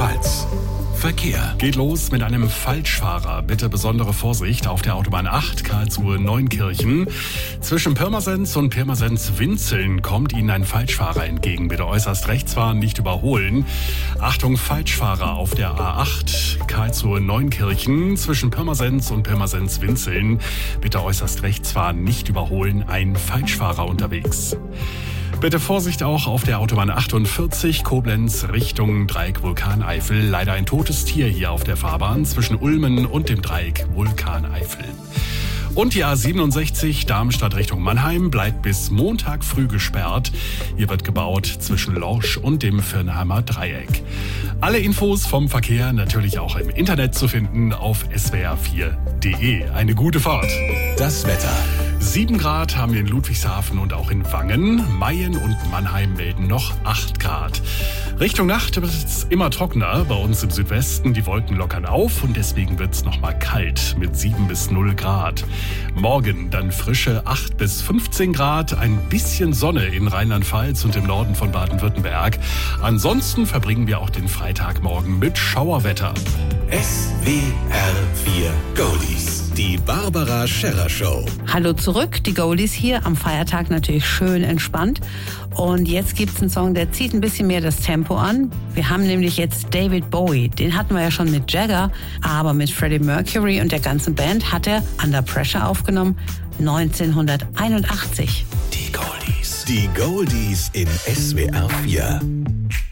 Rheinland-Pfalz. Verkehr. Geht los mit einem Falschfahrer. Bitte besondere Vorsicht auf der Autobahn 8 Karlsruhe-Neunkirchen. Zwischen Pirmasens und Pirmasens-Winzeln kommt Ihnen ein Falschfahrer entgegen. Bitte äußerst rechts fahren, nicht überholen. Achtung, Falschfahrer auf der A8 Karlsruhe-Neunkirchen. Zwischen Pirmasens und Pirmasens-Winzeln. Bitte äußerst rechts fahren, nicht überholen. Ein Falschfahrer unterwegs. Bitte Vorsicht auch auf der Autobahn 48 Koblenz Richtung Dreieck Vulkaneifel. Leider ein totes Tier hier auf der Fahrbahn zwischen Ulmen und dem Dreieck Vulkaneifel. Und die A67 Darmstadt Richtung Mannheim bleibt bis Montag früh gesperrt. Hier wird gebaut zwischen Lorsch und dem Viernheimer Dreieck. Alle Infos vom Verkehr natürlich auch im Internet zu finden auf swr4.de. Eine gute Fahrt. Das Wetter. 7 Grad haben wir in Ludwigshafen und auch in Wangen. Mayen und Mannheim melden noch 8 Grad. Richtung Nacht wird es immer trockener. Bei uns im Südwesten die Wolken lockern auf und deswegen wird es nochmal kalt mit 7 bis 0 Grad. Morgen dann frische 8 bis 15 Grad, ein bisschen Sonne in Rheinland-Pfalz und im Norden von Baden-Württemberg. Ansonsten verbringen wir auch den Freitagmorgen mit Schauerwetter. SWR4 Goldies. Die Barbara Scherrer Show. Hallo zurück, die Goldies hier. Am Feiertag natürlich schön entspannt. Und jetzt gibt's einen Song, der zieht ein bisschen mehr das Tempo an. Wir haben nämlich jetzt David Bowie. Den hatten wir ja schon mit Jagger, aber mit Freddie Mercury und der ganzen Band hat er Under Pressure aufgenommen, 1981. Die Goldies. Die Goldies in SWR4.